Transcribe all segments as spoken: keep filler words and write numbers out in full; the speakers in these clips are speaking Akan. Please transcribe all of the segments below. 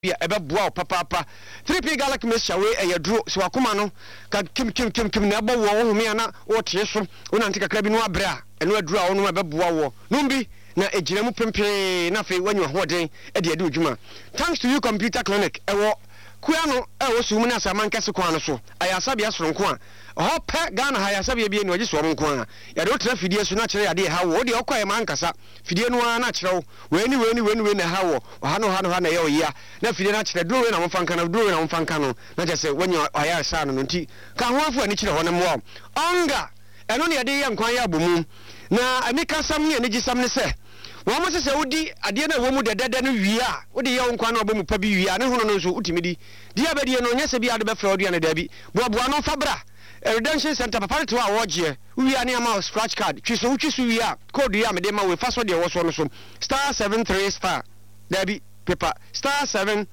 bia ebeboa papa papa three P Galaxy mixture we eyeduro so akoma no ka kim kim kim kim na ebo wo home ana wo tie so wona ntika kra bi no abre a eno aduro a wo no ebeboa wo numbi na ejira mu pempe na fe wanyu hoden e de ade odwuma thanks to you computer clinic ewo kuya no e wo sumu na saman kese kwa no so ayasabia soronko a ho pe Ghana ha yasabia bi no agi so ronko a ya de otra fidie so na kire ya de ha wo de okoye man kasa fidie no na kire wo weni weni weni weni ha wo ha no ha no ha na ye oya na fidie na kire duro we na mfanka na duro we na mfanka no na je se wanyu aya sa no nti ka ho afu ani kire ho ne mo onga eno ne de ye nkwan ya bomu na ani kasam ne ani gisam ne se wo mo se udi ade na wo mu dedede no wia wo de ye nkwan na obomu pa bi wia ne hono no so utimidi di abedie no nya se bi ade be fra odi na da bi boaboa no fabra redemption center papa to a woje wia ne ama scratch card twiso wutwiso wia code ya me de ma we fa so de wo so no so star seven three star da bi paper star seven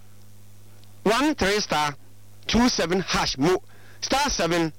one three star two seven hash mo star seven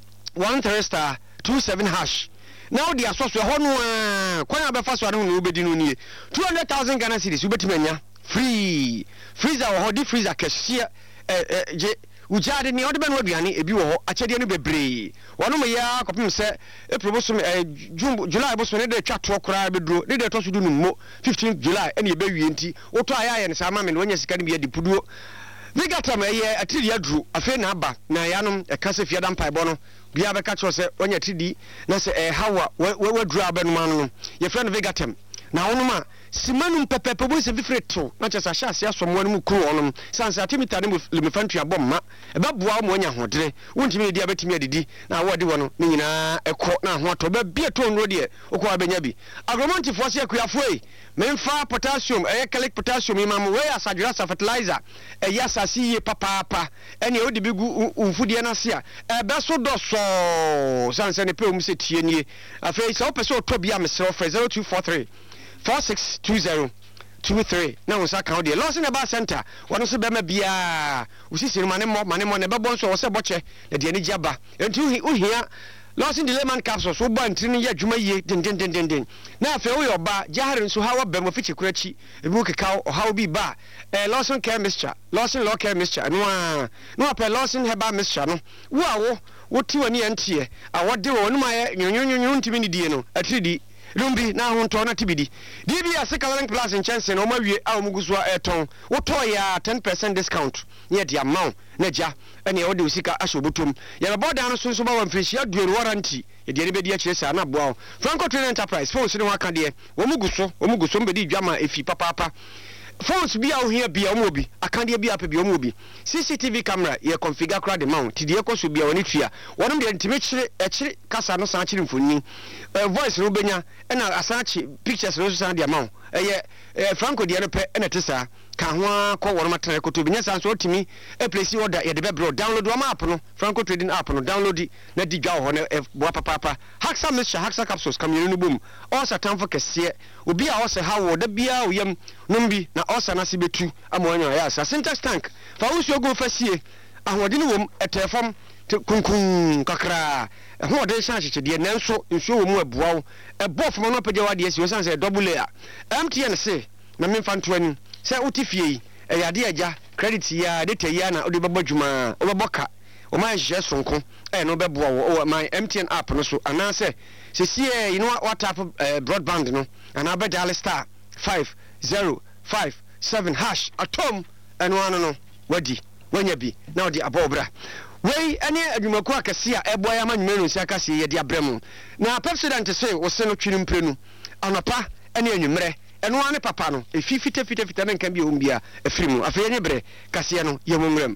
one three star two seven hash now dia so so ho no a kwan abefa so ade no obedi no nie two hundred thousand Ghana cedis ubetimanya free freezer ho di freezer kese eh je ujade ni ode be no aduane ebi wo ho achede no bebre wono me ya kopim se e promotion eh July bo so ne de twato kora be duro ne de to so du no mo fifteenth July ene e be wie nti woto aya ye ne sama me no nya sika ne bi adipuduo Vigatam eye atiri aduru afi na aba na yanom e kase fiada mpaebo no bia be ka cho se onya tidi na se e hawa waduru abenu no ye friend Vigatam na wonuma simanum pepepe bo se bifreto na che sa sha ase asomo no mu kru onum sanse atimita ne le mefantua bomma e ba boa mo nya hodere wontimi ne dia betimi adidi na wode wono ne nyina ekọ na ho to ba bia to nro de okọ abenya bi agromontifo se akuafo e memfa potassium e calic potassium imam we asadura fertilizer e yasasi ye papa papa ene odi bigu umfudie na se a e be so do so sanse ne pe um se tie nie afei se opese otobia mesro for zero two four three four six two zero two three na wo sa kan de Lawson Eba Center wono so be ma bia usisi mane mo mane mo ne be bon so wo se boche na de ani giaba enti uhia Lawson de lemon capsules so ba ntini ya dwuma yie den den den den na afa wo yoba jahare so hawa be mo fichi kurachi ebu keka o hawo bi ba eh Lawson care mixture Lawson law care mixture no a no apa Lawson Herbal mixture no wo a wo wo ti woni antie a wode wo no ma ye nyonyonyo ntimi ni die no atridi lumbi na honto na tibidi dibi asikalang plus in chance no mawie a omugusua eton woto ya ten percent discount ne dia maw na ja ene ode usika ashobutum ya boda no so so ba wamfishia duel warranty e de be dia kiresa na boa Franco Trading Enterprise phones ne waka de omuguso omuguso mbedi dwama efi papa papa phones bia wo hia bia omobi akande bia pa bia omobi C C T V camera ye configure kra de mount ti de ekoso bia woni tua wonum de ntime kire e kire kasa no san kire mfoni voice no benya na asachi pictures no san de mount eye Franco de repe na tesa ka ho akọ wonum atana ekoto benya san so otimi e place order ye de be bro download wa app no Franco Trading app no download na di dwa ho na boa papa papa Haxa mixture Haxa capsules kamyenu no bom o satan fo kese obi a o se ha wo da bia o yam numbi na osa na sibetu amoanya ya sa syntax tank fa usu go fasie ahode ne wom etefam kunkun kakra ho de sha hyehyede nanso nsuo wo mu abuawo ebo fom no pagya wade esi osan se double layer M T N se na memfa nto ani se utifie yi e yade agya credit ya data ya na ode bebo dwuma obeboka o ma hye sonko e no beboa wo my M T N app no so anase se sie you know what type of uh, broadband no ana be dial star five zero five seven hash atom and one no wadi wanya bi na odi abobra wei ene adwumaku akase a eboya manwumenu nsi akase ye dia bremu na president say wo se no twiri mprenu anopa ene anwumre eno ane papa no e fifite fite fite na nkan bi ombia afirimu afeye ne bre kase no ye monwrem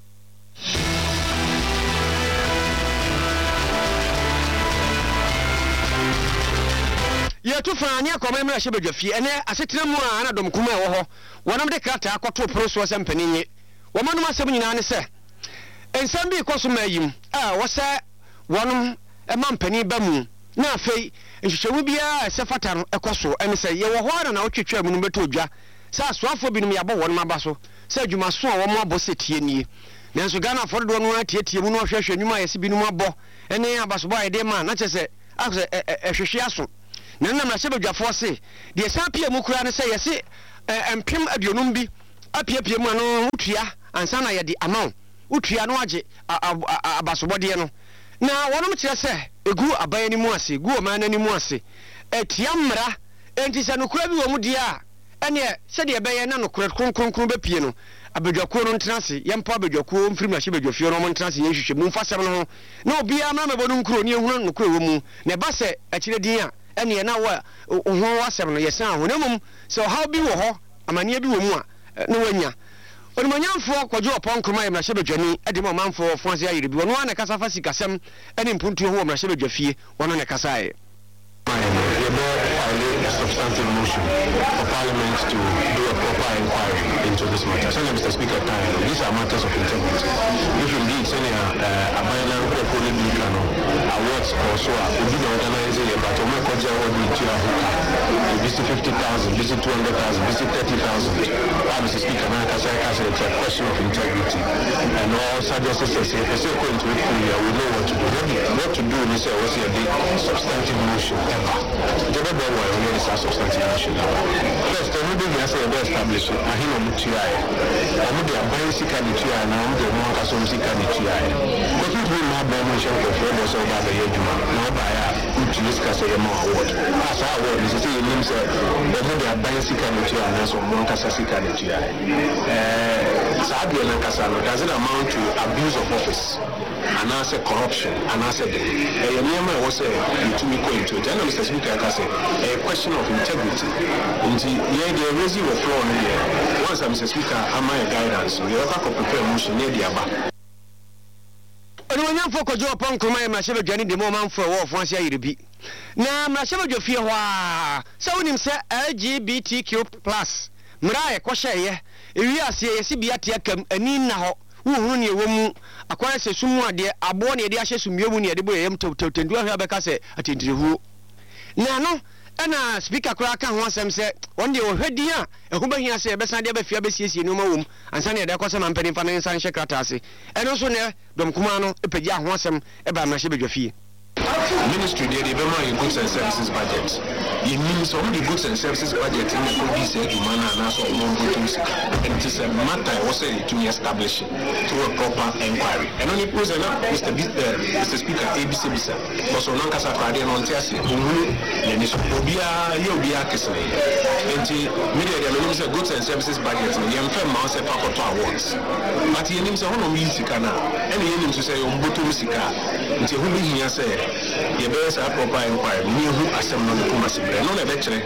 ye tu fani akoma mra shebedwafie ene asetire mu a na dom kuma e wo ho wonam de krata akoto proso sempanyi womanum asem nyina ne se ensam bi koso mayim a wo se wonum e mampani ba mu na afei nhwehwewu bia se fata no ekoso ene se ye wo ho na otwetwa mu no beto dwa sa asoafo binum yabo wonum aba so se adwuma so a wo mo abo setie nie nanso Ghana for do no atietie mu no hwehwe nwuma yesi binum abo ene abasobo ayede ma na chese akse ehwehwe aso na na mra sebedwafo se de sapia mu kura ne se yesi empem aduonum bi apiapia mu ano utua ansa na ye de amount utua no age abasobode no na wonom kire se egu aban ni mu ase gu o man ni mu ase etia mmra enti se no kura bi wo mu dia ene se de beye na no kura kronkronkron be pie no abedwakuo no ntenase yempa abedwakuo mfiri ma hye bedwafio no mo ntenase yenhwehwe mu mfasem no ho na obia ma mebo no nkuro ni ehunu no kura wo mu na ba se akire din a ene na wa ho wasem no yesan ho na mum se how bi wo ho amane bi wo mu a na wanya onimanyamfo kwajo opon kroma yemra hye bedwani ade mo manfo fo ase ayire bi wono ana kasa fa sikasem ene mpuntu ho mra hye bedwafie wono ne kasa aye a substantive motion for Parliament to do a proper inquiry into this matter. So, Mister Speaker, these are matters of integrity. If indeed, Senior Abayana Koli Bikano awards also will be organizing a but Omar Koja would be to a visit fifty thousand, visit two hundred thousand, visit thirty thousand. Mister Speaker, it's a question of integrity. And all suggestions say, if you're going to it, we know what to do. What to do, we say, what's a big substantive motion ever. The is a substantive motion. First, the movie has established a hero mutuai. I would be a basic and mutuai, and I'm the one as on sick and mutuai. But it will not be mentioned for friends over the Yajuma, no by a Uchiska say a more award. As our word is to say, it means that there will be a basic and mutuai, and that's on one Casasic and mutuai. Sadia and Casano doesn't amount to abuse of office. And I say corruption, and I said, a name was a to me going to it. And Mister Speaker, I say a question of integrity. And yeah, the raising of floor here. Once Mister Speaker, am I a guidance? We have to prepare motion near the Abba. Onimanya foko jo pon kroma e mrahye bedwani de mo manfo e wo fo ase ayire bi na mrahye bedwafie ho a se wonim se L G B T Q plus mra e kohye ye ewi ase ye si bia te akam ani na ho wuhuru ne ewo mu akwara se sumu ade abo ne de ahye sumie mu ne de bo yem tawtandu ahwa beka se atentirehu na no ana speaker kura kan ho asem se won de ohwadi a ehu bahia se be san de ba fia be siesie no ma wom ansa ne de kwose man pani fa ne san hye kratase eno so ne dom kuma no epagi ho asem e ba ma hye bedwafie Ministry there, the Burma Goods and Services budget. You mean some of the goods and services budget in the police to manner and also non goods. And it is a matter also to be established through a proper inquiry. And only person, Mister Mister Speaker, A B C Bisa, also non Casa Friday and on Tiasi, who is Obia, Yobia Kisney. And the media, the Minister Goods and Services budget, the Emperor Mouse and Papa Awards. But he names a home music, and he names to say, Umbutu Musica, until whom he has said. The best are proper inquiry. Me who assemble the Kumasi. No, eventually.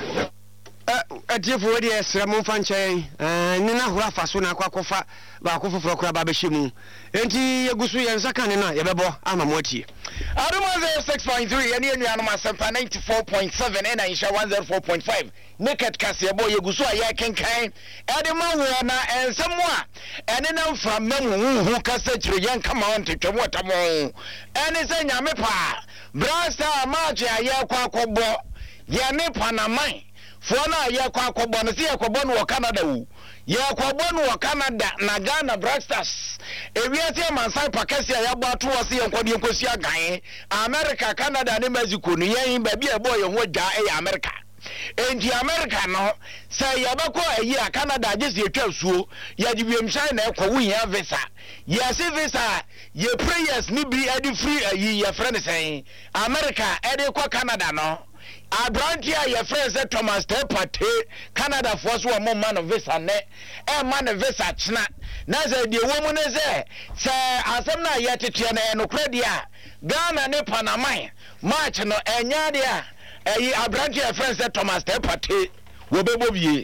A dear for the Ramon Fanche, and Nina Rafa, na Quacofa, Bacofa for Crababeshimu. And he Gusu and Sakanina, Yababo, Amamoti. Adama six point three, and Yanama Sampa ninety-four point seven, and Aisha one oh four point five. Naked Cassiabo, Yagusua, Yakan Kai, Adama Wana, and Samoa, and then from Memu, who Cassette, young come on to Chawatamo, and it's a Yamepa, Brasta, Maja, Yaquacobo, Yanepanamai. Fona ya kwa kwa bwana si ya kwa bwana wa Canada u ya kwa bwana wa Canada na Ghana Blackstars ewiase ya Mansai pakesi ya batu wasi ya kwa di nkosi ya gan America Canada ne Mexico ni yen baabi e boy ho gya e America enti America no say ya bako ayi a Canada agesi etwa suo ya di wiem China e kwa wu ya visa ya se visa ye prayers ni bi edi free ayi ya friend say America edi kwa Canada no Abrantia your friends at Thomas Tepate, Canada for so more man of visa net, and man of visa chna. Naza the woman is there. Say, as I'm not yet to no credia, Ghana ne Panama, March no Enyadia, a Abrantia friends at Thomas Tepate, Wobebobi.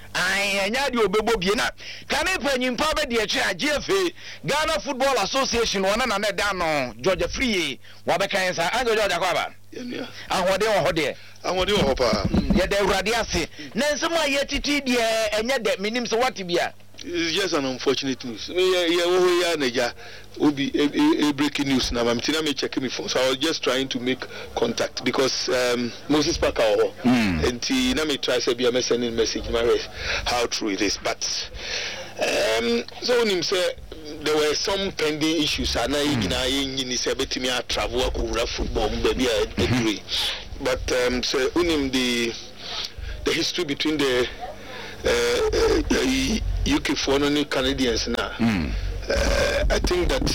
I nyadi Wobebobi na. Can I pen in poverty a chair, G F A, Ghana Football Association, one another down, Georgia Free, Wabakansa, and Georgia Quaba. And what they were there. And what do you hope? Yeah, they were there. Nancy, my yet it is, and yet that means what to be. It's just an unfortunate news. Yeah, will be a breaking news now. I'm checking my phone, so I was just trying to make contact because um, Moses Parker and he now me try to be a sending message. My how true it is, but um, so him say there were some pending issues. And I, you know, in this me I travel football, baby, I agree. But um, so unim the the history between the U K for no Canadians now. Mm. Uh, I think that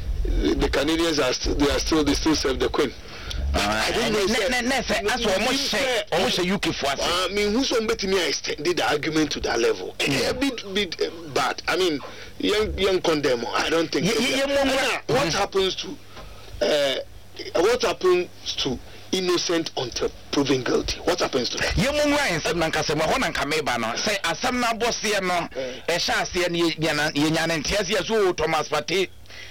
the Canadians are still, they are still they still serve the Queen. Uh, I don't know. That's what almost say almost a U K for. I mean, who's on betting me? I extended the argument to that level. Mm. A bit, bit uh, bad. I mean, young, young condemn. I don't think. Yeah, yeah, yeah, yeah. What mm. happens to? Uh, what happens to innocent until proven guilty? What happens to that? You mun right some nan kase mo honan kameba no say asam na bosse no e sha ase ne yenya ne ntiase so Thomas Partey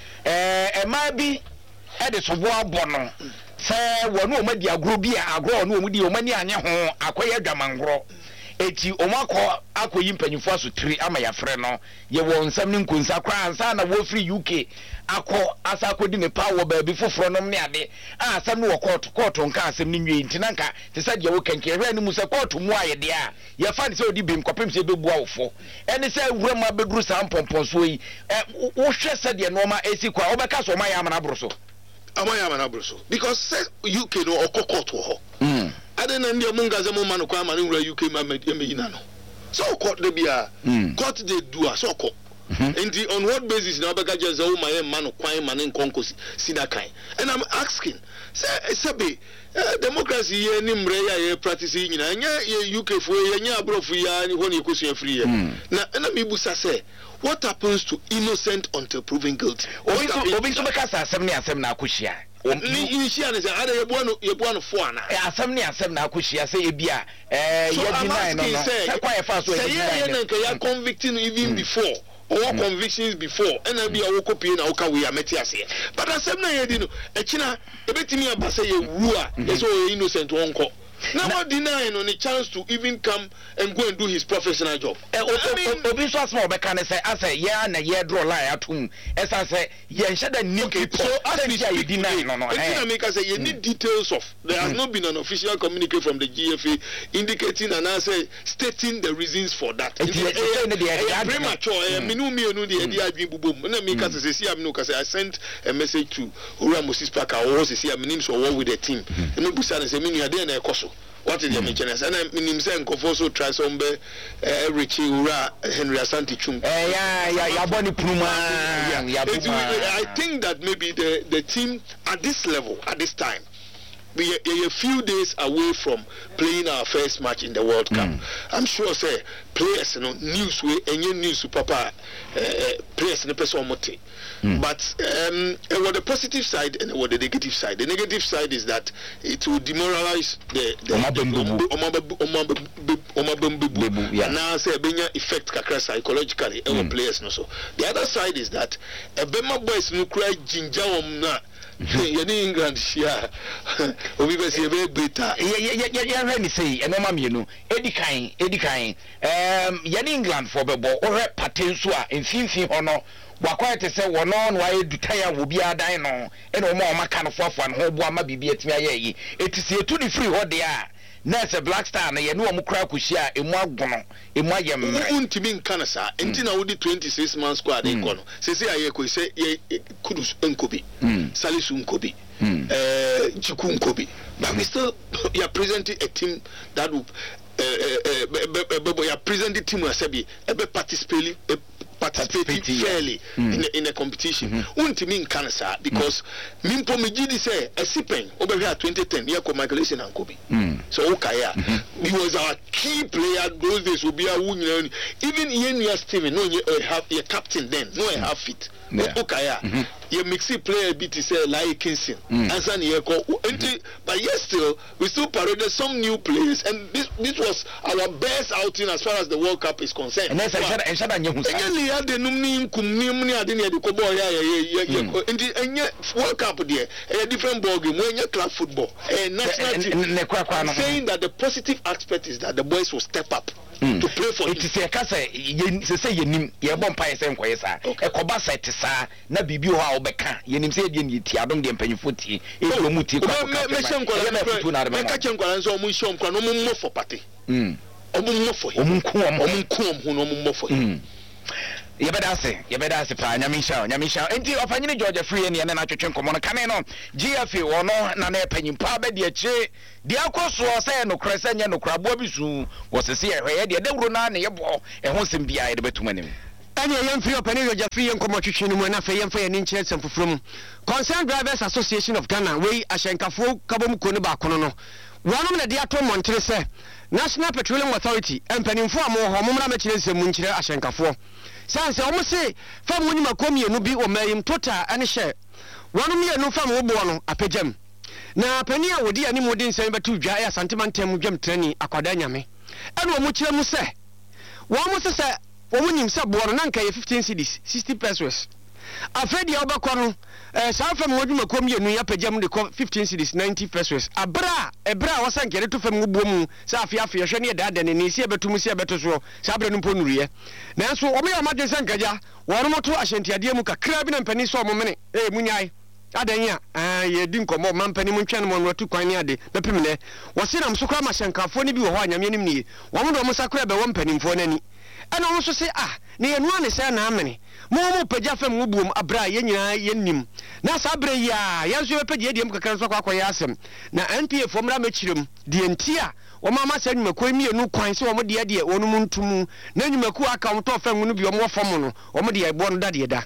eh e ma bi e de so bo abo no say wonu o madi agro bi agro no o mudi o mani anye ho akoye dwamangro eti o makọ akoyi mpanyifo aso tiri ama ya frɛ no ye wo nsam ne nkunsa kra ansa na wo free U K akọ asa akodi ne power ba bi foforo nom ne ade a asam no wo court court nka asam ne nwie ntina nka te sa de wo kenke hwɛ ne mu se court mu aye de a ye fa ne se odi bim kopem se bebu awofo ene se wura ma beduru sa mpompon so yi wo hwɛ se de no ma esi kwa wo bɛka so ma ya amana bro so amaya amana bro so because U K no okọ court wo ho mm I don't know the munga zemo manu kwa manu ura U K ma me yina no so court de bia court they do a so court and on what basis na bega just o my manu kwa manu nkonko sida kan and I'm asking say say democracy ye ni mre ya ye practice yina nya U K fo ye nya abrofu ya ni ho ni ekosu free ye na na me busa say what happens to innocent until proven guilty obi so obi so beka sa asem ni asem na akohia ni inhia ne say ada ye bo no ye bo no fo ana asem ni asem na akohia say e bia eh ye deny no no say kwa ye fa so ye deny no say ye convicting even before or mm. convictions before and I be a woko pay na oka we ameti ase but asem na ye di no e kina e betimi abase ye wu a e so ye innocent wonko now what denying on a chance to even come and go and do his professional job. Obi so small be can say as a year na year draw line atum as I say ye nshada new people so as we you deny no no eh make say you need details of there has not been an official communique from the G F A indicating and I say stating the reasons for that. It's premature eh minu me no dey dey adwin bubom na me ka say see am no ka say I sent a message to Ura Moses Parker or say see am nim so work with the team me busa na say me nu ade na ekoso what is the mention and I mean say nkofo so try some be Richie Ura Henry Asante Chum eh yeah yeah ya boni puma I think that maybe the the team at this level at this time we are a few days away from playing our first match in the World Cup. Mm. I'm sure say players you know news we any news papa uh, players no person mote. But um what the positive side and what the negative side. The negative side is that it will demoralize the the and now say benya effect kakra psychologically mm. our players no so. The other side is that a Bema boys no cry ginger um na you ni England share obi be say be beta ya ya ya ya me say e no ma me no edikan edikan um ya ni England for be bo o re paten so a mfimfi ho no wakwa te say wono no aye dutaya wo bia dan no e no ma o maka no fofo no ho bo ama bibia timi aye yi etisi etu ni free ho de a nurse Black Star na ye no mu kra kohia emu agono emu ayem untimi nka sa enti na wodi twenty-six man squad e kono se se aye ko se kudus enkobi salisu nkobi eh chiku nkobi but we still you are presenting a team that will uh, uh, uh, you are presenting team who be participate participate fairly mm. in the, in the competition. Untimi mm-hmm. nka sa because mimpo mejidi say esipen obehwe twenty ten year ko Michael Essien and Kobe. Mm. So Okaya mm-hmm. he was our key player those days obi a wu nyina even Ian Steven no you have your captain then no mm. have fit. Yeah. Okaya mm-hmm. you mixi player B T say like Kingston mm. answer ye ko but yes still we still paraded some new players and this this was our best outing as far as the World Cup is concerned. And that's and shada nyehu ya de numni kumnim ni ade ne de ko ball ya ya enti enye World Cup there a different ball game when club football and national team saying that the positive aspect is that the boys will step up mm. to play for it. It is ka say se say yenim ye bom pa yesa nkoye sa e koba set sa na bibi ho a obeka yenim se de ti adom de mpanyifo ti e do mu ti kwa me me shenkola me ka chenkola nso mu shom kwa no mu mofo pate mm omu mofo omu nkuom omu nkuom hu no mu mofo yɛbɛda ase yɛbɛda ase paa nyamisha nyamisha enti ɔpanyine George Free ne ne na twetwe nkɔmɔ no kane no G F A wɔno na na ɛpanyin paa bɛ de akyire de akɔsoɔ sɛ no kora sɛ nyɛ no kora boa bi su wɔsese ɛhwɛ yɛ de dawuro na ne yɛbɔ ɛho nsɛm bia yɛde bɛtum anim ɛne yɛn free ɔpanyine George Free nkɔmɔ twetwe no mu na afei yɛmfa yɛn nkyerɛ nsɛm foforɔ mu Concerned Drivers Association of Ghana wei ahyɛnkafoɔ kabom ko no baako no no wɔnom na de ato mmɔntere sɛ National Petroleum Authority mpanimfo a mo hɔ mo mmra mɛkyerɛ nsɛm mu nkyerɛ ahyɛnkafoɔ sanse ɔmo se fam woni makom yenu bi o mayim total ane hye wonom yenu fam wo bo no apegyam na pani a wodi ani modin nsɛm bɛtu dwa ya santimantem dwam trani akwada nyame ɛna ɔmo kyerɛ mu sɛ wɔn mo se sɛ wɔn nim sɛ bo no na nka yɛ fifteen cedis sixty pesos afredi a obakɔ no eh saa fam wodi makom yenu ya apegyam de kɔ fifteen cedis ninety pesos abra ebra a wɔsan kɛde to fam wo bo mu sɛ afia afia hwɛ ne yɛ daada ne ne si ebetum si ebeto so saa abra no mpo nuriye nanso ɔmo yɛ amadwen sɛ nkaja wɔn mo to ahyɛntiadeɛ mu kakra bi na mpani so ɔmo mene eh munyai adan ya ah ye di nkɔmɔ ma mpani mu ntwɛn mo no tu kwan ne ade bepem ne wɔse nam so kra ma hyɛnkafo ne bi wɔ hɔ anyame nim nie wɔn do ɔmo sakra bɛ wɔ mpanimfo n'ani ɛna ɔmo so se ah ne yɛ noa ne sɛ na amene mo mo pagya fam wo buom abra yɛ nyinaa yɛ nim na saa abra yi a yɛn so bɛpagya deɛ mu kakra nso akɔ akɔyɛ asɛm na N P A fo mmra mɛkyirem deɛ nti a wɔn ama sɛ nnwumako mienu kwan sɛ wɔn deɛ deɛ wɔn mu ntumu na nnwumako aka wɔn tɔ fam no bi wɔn wɔ fam no wɔn deɛ ɛbɔ no da deɛ da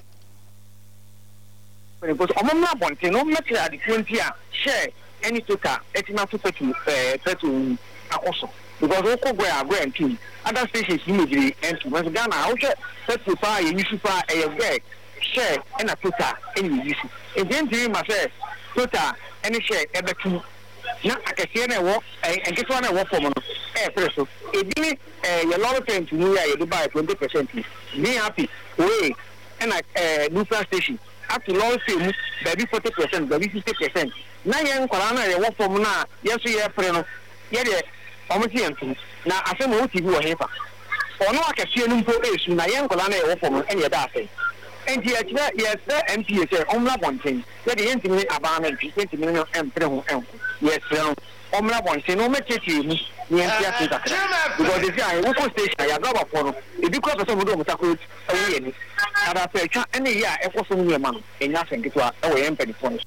because ọmọ mma abọnten no mma kyerɛ adefoɔ nti a hyɛ ɛne toka ɛtima so petu ɛɛ petu akɔso because wokɔ gɔɛ agɔɛ ntum other stations yi megyiri ntum nso Ghana ahohwɛ petu paa yɛ yusu paa ɛyɛ gɔɛ hyɛ ɛna tota ɛne yɛ yusu ebi ntiri ma sɛ tota ɛne hyɛ ɛbɛtum na akɛseɛ na ɛwɔ ɛɛ nketewa na ɛwɔ fam no ɛyɛ pere so ebi ne ɛɛ yɛ lɔri pɛnti mu yɛ a yɛde ba yɛ twenty percent be happy wei ɛna ɛɛ neutral station up to long film baby forty percent baby fifty percent na yen kwara na ye wo fom na yeso ye pre no ye de omosi entu na asem wo T V wo hefa ono akafie no mpo esu na yen kwara na ye wo fom en ye da afi enti ye kire ye se M P A se omla bonten ye de yen timi aba na ntwi timi no empre ho enko ye se no omla bonten no metete mu ni en tia se takra because they say wo ko station ya gaba for no ebi ko person mo do mo takro awu ye ni ada pe twa ene ya ekoso mu ma no enya senketwa e wo ye mpani fo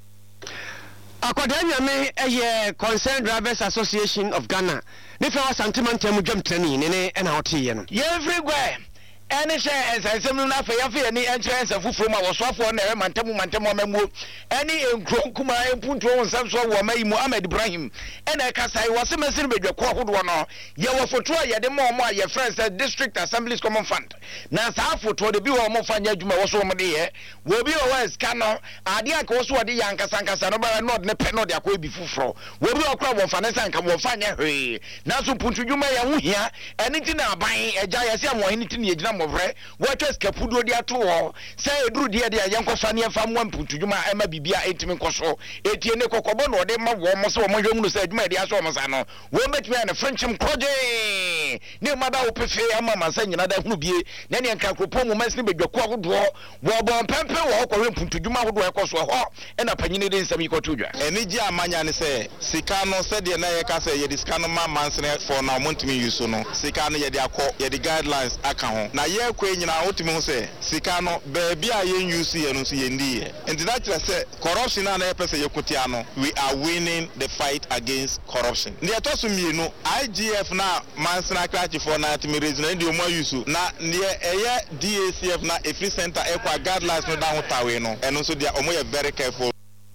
akwada nyame eye Concerned Drivers Association of Ghana ne fa wa santimantem dwam trani ne ne na hote no ye everywhere ɛne hyɛ ɛnsɛnsɛm no na afei afei ani ɛnkyerɛ ɛnsɛ foforɔ ma wɔsoafoɔ na ɛyɛ mantamu mantamu amamuo ɛne nkuro nkuma mpuntuo wo nsɛm so wɔ ma yi mu Ahmed Ibrahim ɛna ɛkasae wɔ se mɛsi no badwako ahodoɔ no yɛwɔ foto a yɛde ma ɔmo a yɛfrɛ sɛ District Assemblies Common Fund na saa foto de bi wɔ ɔmo fa nyɛ adwuma wɔ so ɔmo de yɛ wɔ bi wɔ wɔ sika no adeɛ anka wɔ so wɔde yɛ ankasa ankasa no bɛyɛ na ɔde ne pɛ na ɔde akɔ ebi foforɔ wɔ bi ɔkora wɔmfa ne sɛ anka wɔmfa nyɛ hwee nanso mpuntudwuma yɛ ho hia ɛne ti na aban ɛgya yɛse amoahene ti ne yɛgyina mɔvrɛ wɔtwa skapudo de ato hɔ sɛ eduru deɛ deɛ yɛnkɔfa ne yɛfa mo mpuntudwuma ɛma bibia ɛtimi nkɔso etie ne kɔkɔbɔ na ɔde ma wɔ mo sɛ wɔn hwɛ mu no sɛ adwuma yɛde aso wɔn sa no wɔn bɛtumi ayɛ ne frenchim kɔgye ne ma ba wo pefe ama mansa nyina da hunu bie na ne nka kropɔ mu masini bedwako ahodoɔ wɔbɔ mpɛmpɛ wɔ kɔhwɛ mpuntudwuma ahodoɔ ɛkɔ so hɔ ɛna panyine de nsɛm yikɔto dwa ɛni gye amanya ne sɛ sika no sɛdeɛ na yɛka sɛ yɛde sika no ma mansene fɔ na ɔmo ntumi yusu no sika no yɛde akɔ yɛde guidelines aka ho na yɛkɔ nyina wotumi ho sɛ sika no baabi a yɛn yusu yɛ no so yɛn di yɛ nti na kyerɛ sɛ corruption a na yɛpɛ sɛ yɛkotia no we are winning the fight against corruption ne yɛtɔ so mmienu I G F na mansene akrachifoɔ na atumi raise na ndi ɔmo ayusu na neɛ ɛyɛ D A C F na efiri center ɛkɔ a guidelines no da ho tawe no ɛno nso deɛ ɔmo yɛ very careful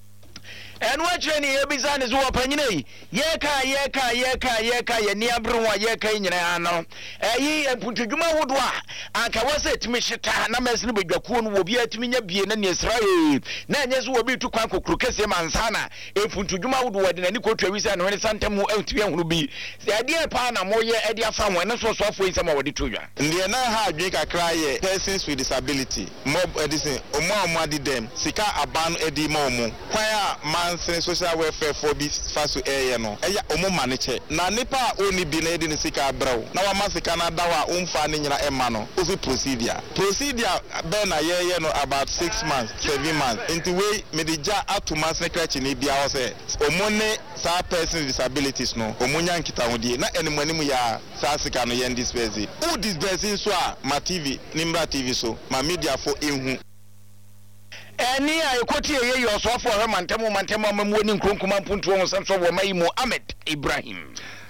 ɛno akyerɛ ne yɛbisa ne so wɔpanyina yi yɛka yɛka yɛka yɛka yɛni abere ho a yɛka yi nyinaa no ɛyi mpuntudwuma ahodoɔ a anka wɔ sɛ ɛtumi hyeta na mɛsi no badwakuo no wɔbi atumi nya bie na neɛsra ee na ɛnyɛ so wɔbi tu kwan kokoro kɛseɛ ma nsa na mpuntudwuma ahodoɔ wɔde n'ani kɔtwa wi sɛ ne hwene santam mu atumi ahunu bi sɛ ɛdeɛ paa na moyɛ ɛde afa ho ɛno so ɔsoafoɔ yi nsɛm a wɔde to dwa ndeɛ na ha adwene kakra yɛ persons with disability mob ɛde sɛ ɔmo a ɔmo ade dɛm sika aba no adi ma ɔmo kwan a mansene social welfare for bi fa so ɛyɛ no ɛyɛ ɔmo ma ne kyɛ na nipa a oni bi na yɛde ne sika abrɛw na wama sika na daw a ɔmfa ne nyina ɛma no ofi procedure procedure bɛn na yɛyɛ no about six months seven months nti wei mede gya ato mansene krakye ne bia hɔ sɛ ɔmo ne saa person with disabilities no ɔmo nya nkitahodie na ɛne anim ya saa sika no yɛn disperse who disperse so a ma tv nimra tv so ma media fo ehu Any I quote here, you also for her mantamo mantamo mamuani kronkuma puntu on some sort of Maimo Ahmed Ibrahim.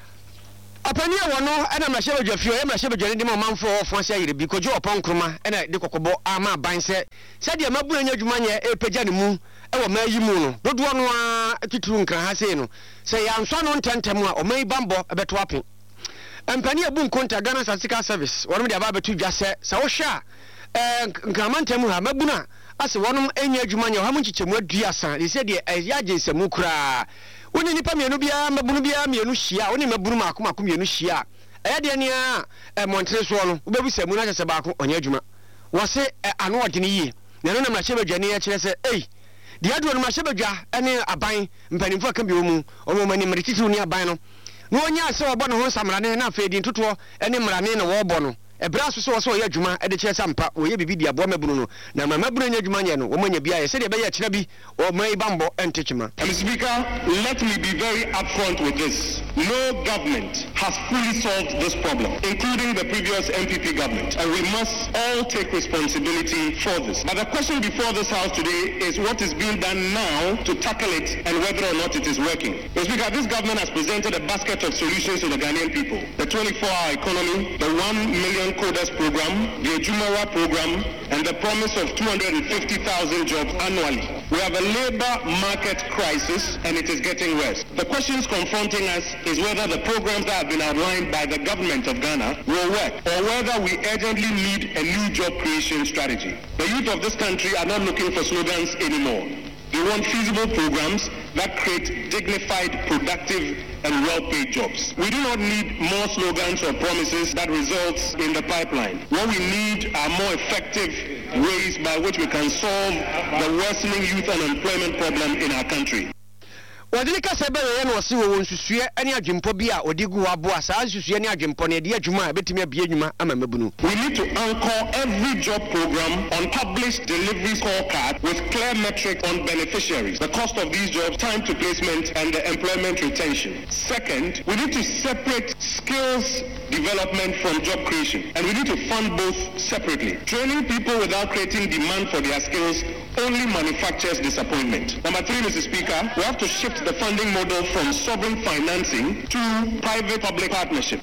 Apani wano ana mashebe jafio e mashebe jani dimo manfo fonse yire bi kojo opon kroma ena de kokobo ama ban se se de mabu anya dwuma nye e pagya ne mu e wo mayi mu no dodo no a tituru nkran ha se no se ya nso no ntentem a o mayi bambo ebeto apen empani abu nkonta Ghana Statistical Service wono de aba betu dwa se se wo hwa eh nkramantam ha mabu na ase wonom enya adwuma nye ha mu nchichemu aduasa de se de ayage nsemu kura woni nipa mienu bia mabunu bia mienu hia woni mabunu maako maako mienu hia eya de ne a e montre so no wobebu semu na kyese baako onya adwuma wo se ano odene yie na no na ma hye badwane ya kyerɛ sɛ ei de adu no ma hye badwa ene aban mpanimfo aka bi wo mu omo mani mretitiru ni aban no no onya sɛ obo no ho samrane na afedi ntoto ene mrane na wo bo no ebra so so so yɛ adwuma e de kyerɛ sɛ mpa wo yɛ bibi di abo mabunu no na ma mabunu nya adwuma nyɛ no wo manya bia yɛ sɛ de bɛyɛ kyerɛ bi o mai bambo entekima. Mister Speaker, let me be very upfront with this. No government has fully solved this problem, including the previous M P P government, and we must all take responsibility for this. But the question before this House today is what is being done now to tackle it and whether or not it is working. Mister Speaker, this government has presented a basket of solutions to the Ghanaian people. The twenty-four hour economy, the one million coders program, the Ejumawa program, and the promise of two hundred fifty thousand jobs annually. We have a labor market crisis and it is getting worse. The questions confronting us is whether the programs that have been outlined by the government of Ghana will work or whether we urgently need a new job creation strategy. The youth of this country are not looking for slogans anymore. They want feasible programs that create dignified, productive, and well-paid jobs. We do not need more slogans or promises that results in the pipeline. What we need are more effective ways by which we can solve the worsening youth unemployment problem in our country. Wadilika sebele yenu wasi wo nsusue ani adwempo bi a odigu wabo asa nsusue ani adwempo ne de adwuma betimi abie adwuma ama mabunu. We need to anchor every job program on published delivery scorecard with clear metrics on beneficiaries, the cost of these jobs, time to placement, and the employment retention. Second, we need to separate skills development from job creation, and we need to fund both separately. Training people without creating demand for their skills only manufactures disappointment. Number three, Mister Speaker, we have to shift the funding model from sovereign financing to private-public partnership.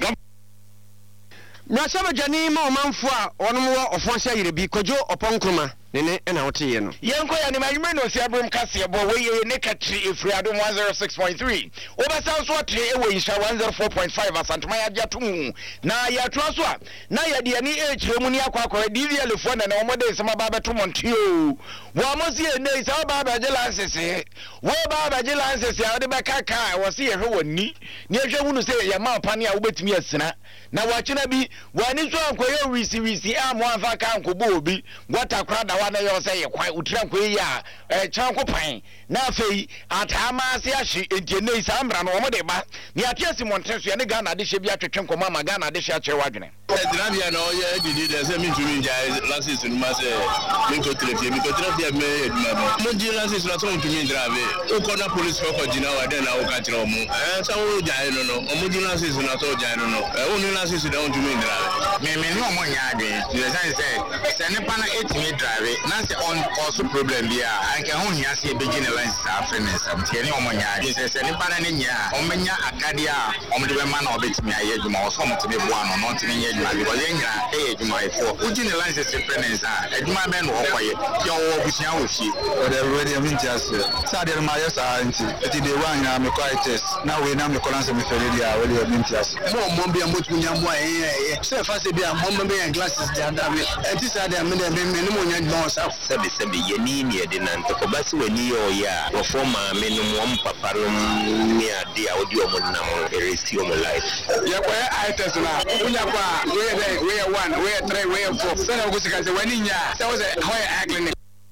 Mrasaba jani ma omanfo a onom wo ofonse yire bi kojo oponkroma nene na wote ye no yenko ya ni mayume no si abrom kase bo we ye ne katri efriado one oh six point three obasa so atre e we insha one oh four point five asantuma ya gyatum na ya to so a na ya de ani e kire mu ni akwa akwa D V L fo na na omode sema ba beto montio wo amosi e nei sa ba ba license wo ba ba license ya de be kaka wo se ye hwe woni ni ehwe hunu se ya ma pane a wo betimi asina na wachina bi wani so ankoye wisi wisi amo anfa ka ankobo obi gwata kra da wana yo say kwan utira nkoye ya eh chanko pan na afei atama ase ahye entiene isa mbra no omo de ba ni atiasi montenso ya ne Ghana de hye bi atwetwe nkoma ma Ghana de hye akye wadwene edinabia na oye didi de se mitumi ja lances no ma se minko trefie minko trefie me eduma no mo di lances na so mitumi drive o kona police for ko jina wa de na o ka kire omo eh sa wo ja no no omo di lances na so ja no no eh o ni lances da on tumi drive me me no omo nya ade you say say se ne pa na etimi drive na se on cause problem bia anke ho hia se be gine lances afrene sam tie ne omo nya ade se se ne pa na ne nya o menya akade a omo de be ma na obetimi aye adwuma o so mo tebe boa no no timi nye because yenga eh adwuma efo uji ne license preference ah adwuma be no okoye yo wo busia wo fie o de ready am just sa de ma yes ah nti eti de wan ya me quite test na we na me colance me fere dia we de am just mo mo bia mo tumi nya mo eh eh se fa se bia mo mo be glasses dia da me eti sa de me de me ne mo nya dwon sa sabi sabi ye ni ni de nan to ko basi wani yo ya wo fo ma me no mo papa ro ni ade a odi o mo na mo eresi o mo life ya ko ya test na unya kwa we de we one we three we four so na go sika se wani nya se wo se how ya clinic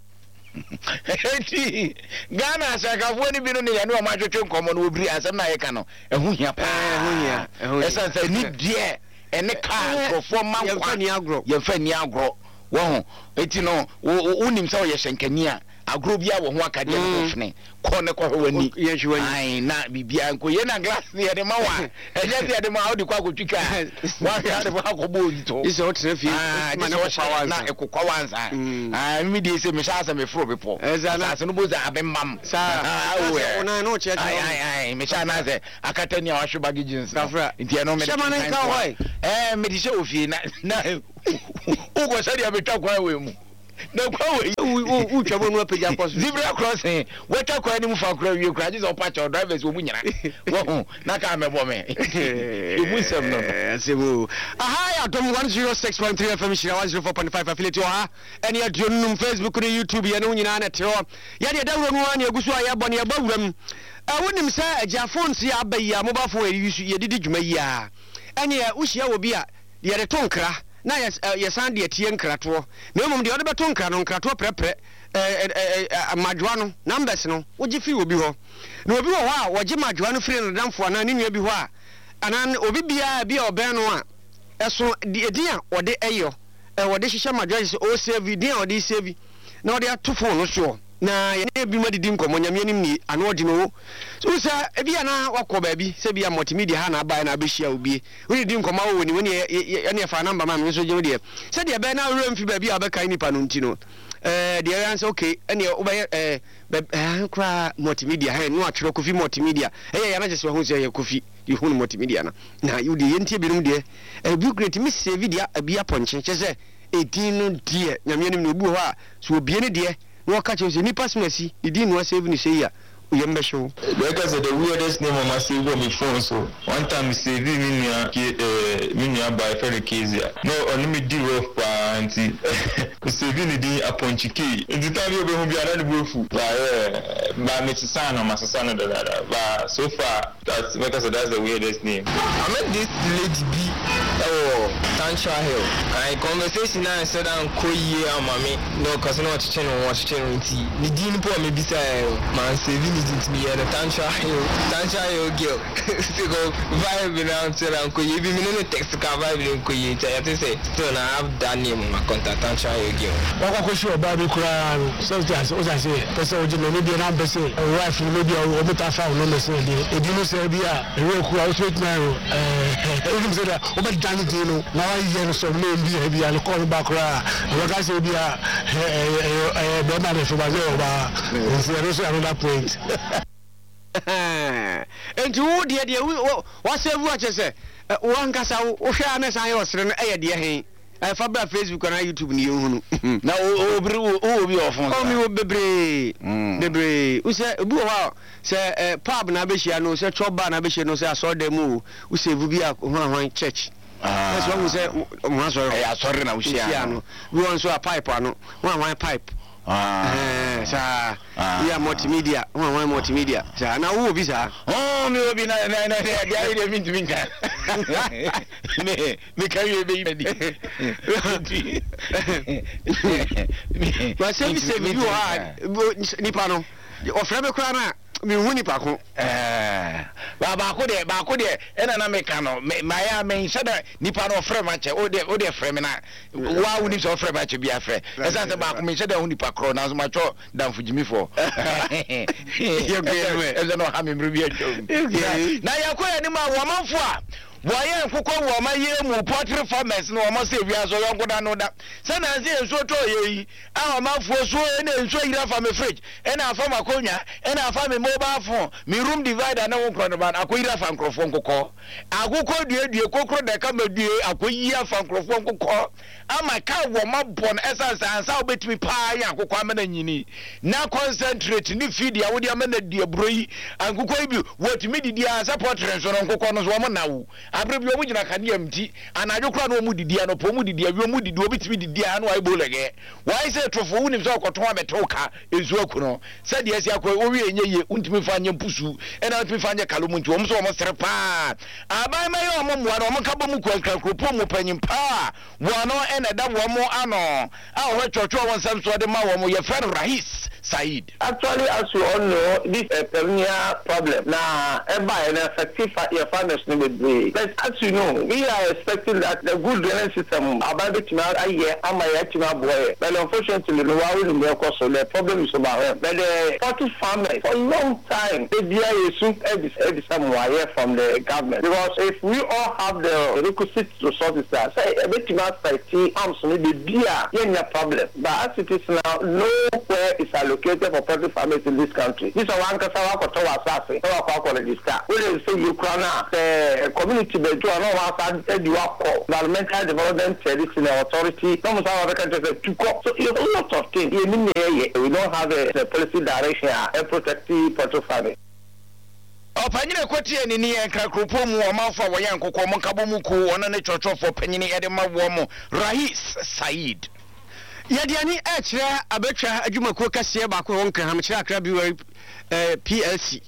eti Ghana asakafo ni bi no ne ya ne o ma twetwe nkomo no obiri asem na ye ka no ehu hia pa ehu hia esa se ni die ene ka krofo ma kwa ni agro ye fa ni agro wo ho eti no unim se o ye hyenkani a agro bia wo ho akade no fene ko ne ko hwani ye hwani ai na bibia nko ye na glass ne ye de ma wa e je se de ma o di kwa kotwika wa ya de ba ko bo to ise o tene fi ma ne kwa na e kokwa wanza ah mi de se me sha se me fro bepo ezana se no boza abemmam sa ona no che che ai ai me sha na se akata ni a hwe bagi jeans nti no me de eh me di se ofie na na ugo sari abetwa kwa we mu na kwa we u twabo no apagya kwaso zebra crossing weta kwa ni mu fa kra wie kra jizo pacha drivers wo mu nyina wo na ka mebo me e mu sem no sebo aha ya dom one oh six point three F M shira one oh four point five affiliate ha ene adronum Facebook ne YouTube ye no nyina na te ho ya de dawro no na egusu aye bone ye bawuram awonim sa agya phone si abayi a mobile phone ye didi dwuma yi a ene ya uhia wo bi a ye de tonkra na yesan de tie nkrato na emom de ode beto nkra no nkrato prepre eh madwa no numbers no wogi fi obi ho na obi wo ho a wogi madwa no firi no damfo na ne nua bi ho a anan obi bia bia oben no a eso de edin a ode eyo e wode hihye madwa se o save din a ode save na ode atofo no so na ye na bi madidi nkomo nyame anim ni ano odi no so sa e bia na wakọ ba bi se bia multimedia ha na ba na abehia obi we di nkomo wo ni we ni ye ne fa number ma me so je de se de be na wura mfi ba bia be kan nipa no ntino eh de answer okay ene wo ba eh kra multimedia ha no atwero kofi multimedia eh ya na jese ho se ye kofi di hu multimedia na na you de yentie birum de e bi great miss se video bia ponche che se edin no de nyame anim no bu ho a so obie ne de no catch you ni pass mercy e din no save ni say ya uyembe show because the weirdest name of my save on my phone so one time save me nia eh me nia by Ferry Kezia no on me di rough pa anti save ni din aponchiki ndi tabi obe hu bia na bufu ba eh ba me tsan na masasa na da ba so far that's because that's the weirdest name I met this lady B oh Tancha Hill I conversation na said am koyi amame no cause no chiche no watch chiche no ti ni din po me bisa man save to me and Tancha Hill, Tancha Hill girl. To go vibe around to Uncle. You be me no text ka vibe in Koyi. I say still I have that name on my contact Tancha Hill girl. Wako ko show baby kura so just as I say person oje no be na be say wife no be o be ta fa no me say dey. E di no say bia e we kura o sweet na eh e dim say that o be dan di no na wa ye so no be bia no call back kura. We ka say bia eh eh be ma le so ba say ba. It's another point. Enti wo de de wo save wa chese wo ankasa wo hwe na san ye osere no eye de hen e fa bra Facebook na YouTube ni ehunu na o obiri wo obi ofon o mi wo bebre bebre u se bu ho se pub na be hia no se choba na be hia no se aso dem o u save bi a ho ho church ah that's what we say mo aso e asore na u hia no we won so a pipe ano ho ho pipe ah eh sa ya multimedia one one multimedia sa na wo bi sa oh mi obi na na na dia ile mi ntimi nka me me ka ye be di ma se bi se bi wa nipa no ofra be kura na mi hu nipa ko eh ba ba ko de ba ko de e na na me ka no ma ya me nse da nipa no ofra ma che o de o de frɛ me na wa wu ni so ofra ma che bi afrɛ e sa se ba ko me nse da hu nipa kro na so ma cho dan fujimi fo ye gbe e no ha me mru bi atwom na ya ko ya ni ma wo manfo a boye nkukọ wo ma ye mu poultry farmers no mo se wi aso yo ngoda no da se na ze enso to ye yi a o ma fu so e na enso yira fa me fridge e na fa makonya e na fa me mobile phone me room divider na wo kro no ba akoyira fa nkrofo nkukọ agukọ due due kokro de ka ma due akoyi afa nkrofo nkukọ ama ka wo ma bon essence ansa obetimi pa ya akukọ amana nyini na concentrate ni feed ya wo dia amana die broyi ankukọ bi wotimi didi ansa poultry so no nkukọ no so wo na wo abrebi omu gina kane amti anajo kra no omu didia no po mu didia bi omu didi obitimi didia no ai bolege why say trofo unim so koton abetoka ezu akuno said yes yakwa owi enye ye untimi fa anye mpusu ena untimi fa anye kalomu nti omu so omu sere pa abai mai omu mwa no omu kabo mu kwa kropo mu panyim pa wono ena da wo mu ano a ho chocho won sam so de ma wo mu ye friend Rahis Said. Actually, as you all know, this is a perennial problem. Now, everybody an effective farmers never be. But as you know, we are expecting that the good drainage system about the tomorrow a year, I'm a tomorrow boy. But unfortunately, the world in the course of the problem is about him. But the forty farmers for a long time, they be a soon every every somewhere from the government. Because if we all have the requisite resources, say a bit tomorrow society, arms maybe be a problem. But as it is now, nowhere is allocated for forty farmers in this country. This is one Kasawa Kotowa Sase, Kawa Kologista. We say Ukraine, the community bedroom, no one said you are environmental development service in the authority. Some of our countries are too cold. So it's a lot of things. We don't have a, a policy direction and protecting forty farmers. Opanyine kwati enini enka kropo mu omafo woyan kokomo kabomuku ona ne chochofo panyine ede mawo Rahis Said. Yadiani e kire abetwa adwumakuo kase ba ko won kan ham kire akra bi eh P L C.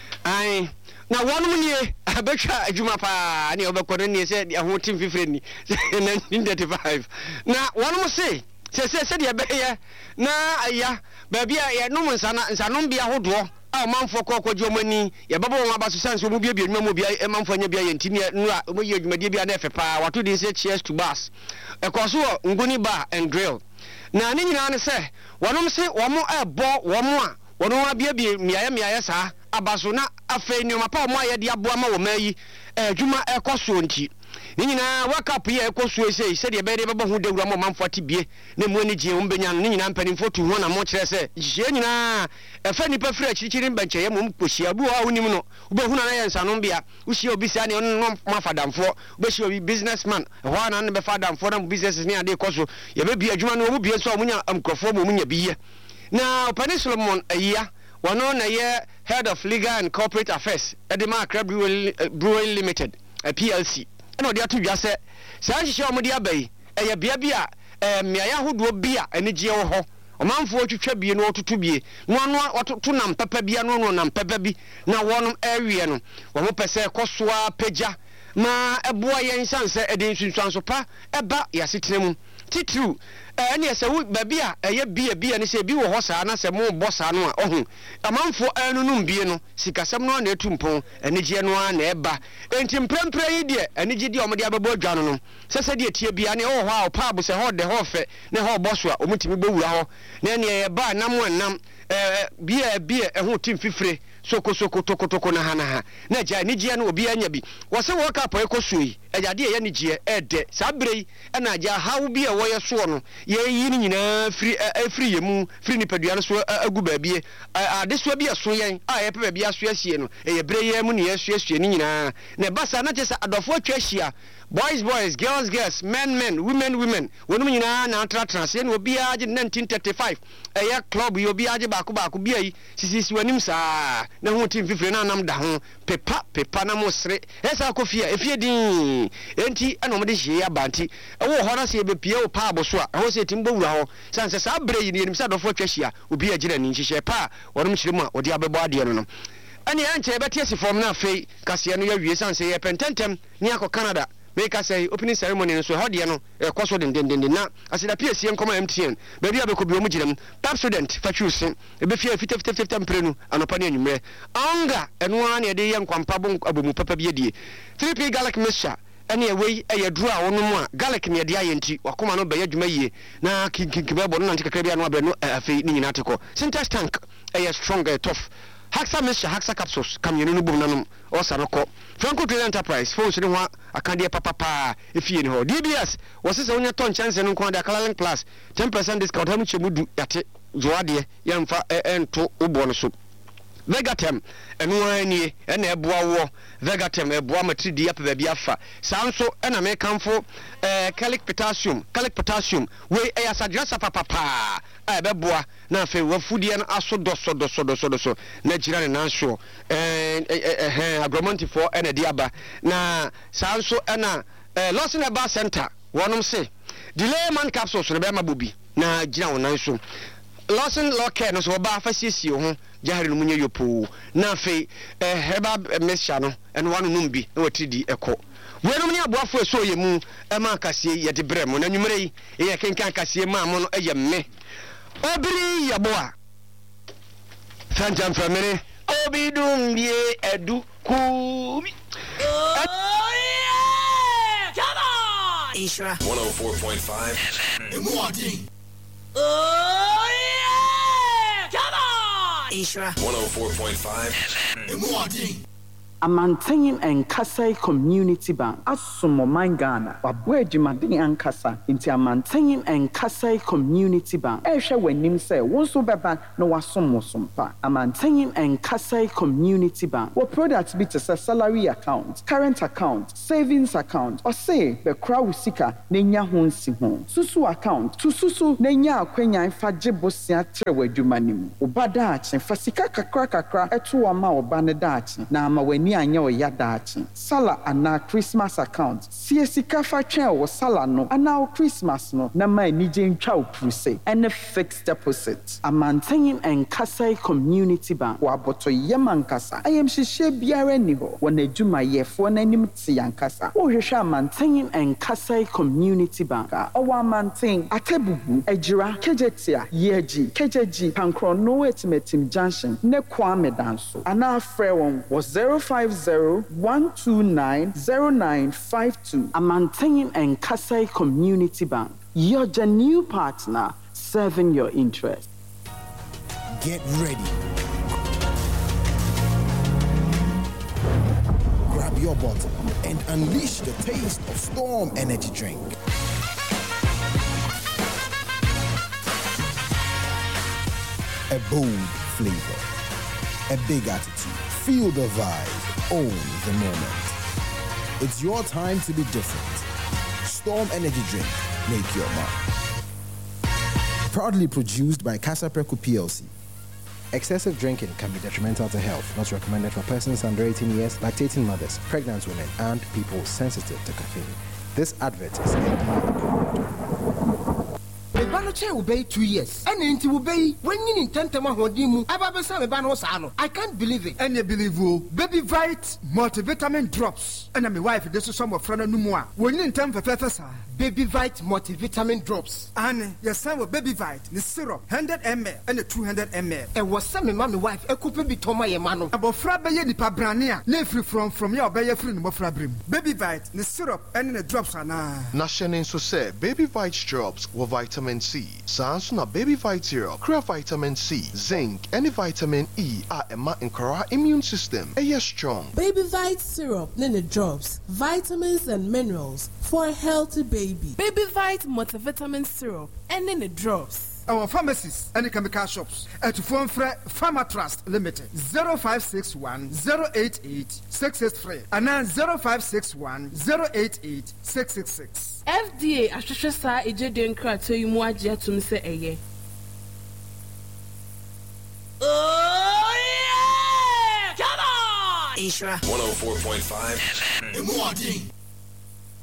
Ai na wonum nie abetwa adwuma pa ne obekoro ne se ho tim fifre ni nineteen thirty-five. Na wonum se se se se de beye na aya ba bia ye num nsana nsanom bia hodo a manfo kokwaji omani ye babo won abaso sanso mu bia bia numa mu bia e manfo anya bia ye ntimi nura mo ye adwumade bia na efepa wato din se cheers to bus e koso nguni bar and grill. Na ne nyina ne se wonom se womo ebo womo a wono abia bia miaye miaye saa abaso na afei ni omapa omo ayede aboa ma wo mayi adwuma ekoso nti ne nyina wakap ye ekoso sei se de be de bebo hu dawura mo manfo atibie ne mu ani gye wo benya ne nyina mpanimfo tu ho na mo kire se hye nyina efa nipa fira akirikiri mbanche ye mo kosia bu a wonim no ubehu na ye nsanom bia uhie obi sia ne no mafadamfo ubehie obi businessman ho ana ne be fadamfo na business ne ade koso ye be bia adwuma no wo bia so omunya amkrofo mo munya biye na Opani Solomon ayia wono na ye head of legal and corporate affairs edema Accra Brewing Limited a P L C eno de ato dwa se sa hihye omode abai eye bia bia miaya hodo bia anigye wo ho omanfo otwetwa bie no otutu bie no ano ototo nam papa bia no no nam papa bi na wonom awie no wo mo pese kosoa pagya ma eboa yen sanse ede nsunsuanso pa eba yasetenemu titru ene ese wo babia eye bia bia ne se bi wo ho saa na se mo bossa no a ohun amanfo anunum bie no sikasem no na etumpon anigye no a na eba enti mprempre yi de anigye de omode abebo adwa no no sese de tie bia ne ho ho a pa bo se ho de ho fe ne ho bosso a omutimi bewura ho na ne ye ba nam nam eh bia bia ehun tim fifre soko soko toko toko na hana ha na ja anigye no obi anya bi wo se wo ka po ekosui ejade ye anigye ede sabrei na ja hawo bia wo ye so no ye yi ni nyina free free yemu free ni padua no so agu baabie ade so bia so yen a ye pe baabia so asie no ye bre ye mu ne ye so asie ni nyina na basa na chesa adofo atwa ahia boys boys girls girls men men women women wonum nyina na tratra se no obi age nineteen thirty-five eya club yo obi age baako baako bia yi sisisi wanim saa na ho tim fifre na nam da ho pepa pepa na mo sere esa kofia efie din enti ana mo de hie abanti ewo ho na se be pie o pa aboso a ho se timbo wura ho sanse saa bre yi ne nim sa dofo twahia obi agire ni nhihye pa wonum kyeremu a odi abebo ade no no ani anche be tie se form na afei kase no ya wie sanse ye pententem ni akọ Canada make us say opening ceremony so how de no e koso den den den na asida P S C nkoma M T N ba bia be ko bi o mu girem top student fa choose e be fia fifty fifty mprenu anopa ne anwumre anga eno a ne de ye nkwampa bo abomu papa bi die three P garlic mixture ene ewei e yedru a wono mu a garlic ne de ayenti wakoma no be yadwuma yie na kinkinkibe bo no nante kakra bia no abe no afei ni nyina teko syntax tank e strong e tough Haxa Mesha Haxa capsules come you no bum nanum or sanoko Franco Trade Enterprise phones ni wa akande papa pa efie ni ho D B S was se onya ton chance no kwa da Calaling Plus ten percent discount ha mu chemudu yate zoade yemfa ento ubo no so Vegatem enu ani ena eboa wo Vegatem eboa matridi ya pa bia afa sanso ena me kamfo eh calic potassium calic potassium we e asadrasa papa pa a beboa na fe wafudie na aso doso doso doso doso na gira ne nanso eh eh agromanti for ena diaba na sanso ena Lawson Eba Center wonom se delay man capsules ne be mabobi na gira wonan so Lawson Locke no so ba fa siesie ho jahare no munye yopo na fe eh heba mixture no en wanu numbi na watridi eko wenum ne aboafo eso yemu e ma kasie ye de brem na nwumre yi ye kenkan kasie ma mo no eye me obiri yeboa Santa Family. Obi dum ye edu kumi. Oh yeah! Come on! Isra one oh four point five Imuadi. Oh yeah! Come on! Isra one oh four point five Imuadi. Amantenyin Enkasai Community Bank Asumo Mangana Wabwe Jumadini Ankasa Inti Amantenyin Enkasai Community Bank Esha wenim se wonso beba no wasomo sompa Amantenyin Enkasai Community Bank wo products bi te se salary account current account savings account or say be kra usika nenya ho nsi ho susu account to susu nenya akwanya fa gebosia trewa dwumanim obada ache fasika kakra kakra eto ama obane da ache na ama wani anya o yadachi sala ana Christmas account siesika fa twen o sala no ana Christmas no na ma nije ntwa opuse and fixed deposit Amantenyin Enkasai Community Bank wa boto yemankasa ayem hihye biara ni ho wona adwuma yefo na nim ti yankasa wo hwehwe Amantenyin Enkasai Community Bank o wa Amanten Atebubu Ejira Kejetia Yeji Kejeji Pankro no etimetim junction ne Kwame Danso ana frɛ won was zero five zero one two nine zero nine five two Amantenyin Enkasai Community Bank. You're the new partner serving your interest. Get ready. Grab your bottle and unleash the taste of Storm Energy Drink. A bold flavor, a big attitude. Feel the vibe, own the moment. It's your time to be different. Storm Energy Drink, make your mark. Proudly produced by Casa Preco P L C. Excessive drinking can be detrimental to health, not recommended for persons under eighteen years, lactating mothers, pregnant women, and people sensitive to caffeine. This advert is F D A approved. Che obey two years. And into obey when you intend to mahodimu. I can't believe it. And you believe you Baby Vite multivitamin drops. And I'm my wife, this is some of friend no more. When you intend for professor. Baby Vite multivitamin drops. And your son with Baby Vite, the syrup, one hundred milliliters and the two hundred milliliters. And was some of my wife, a couple be Toma Yamano. About Frabaye di Pabrania, nefree from from your Bayer friend Mofrabrim. Baby Vite, the syrup, and the drops are now. Nashanin so say Baby Vite drops with vitamin C. Sansuna Baby Vite syrup, crea vitamin C, zinc, and vitamin E are a ma incora immune system. A yes strong. Baby Vite syrup, nene drops, vitamins and minerals for a healthy baby. Baby Vite multivitamin syrup, and nene drops. Our pharmacies and chemical shops at Phone Pharma Trust Limited zero five six one zero eight eight six six three and then zero five six one zero eight eight six six six. F D A ahwehwɛ saa ejeden krato yi mu agye atum sɛ ɛyɛ. Oh yeah! Come on! Isra one oh four point five Imuadi.